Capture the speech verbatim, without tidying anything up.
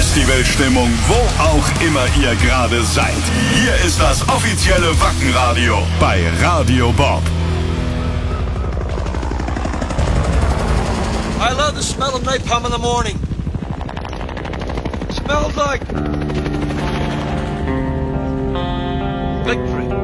Festivalstimmung, wo auch immer ihr gerade seid. Hier ist das offizielle Wacken-Radio bei Radio Bob. I love the smell of napalm in the morning. It smells like victory.